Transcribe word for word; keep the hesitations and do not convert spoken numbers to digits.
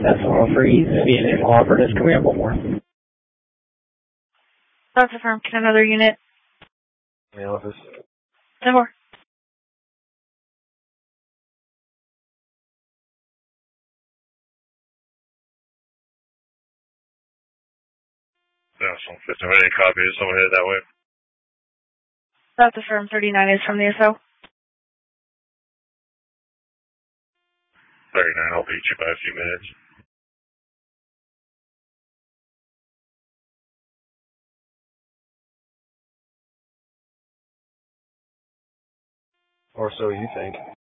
That's all for ease of being able to offer this. Can we have one more? Doctor Firm, can another unit? In the office. No more. National fifteen, ready to copy. Is someone headed that way? Doctor Firm, thirty-nine is from the S O. thirty-nine, I'll beat you by a few minutes. Or so you think.